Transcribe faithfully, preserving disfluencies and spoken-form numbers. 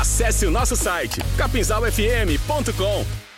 Acesse o nosso site capinzal f m ponto com.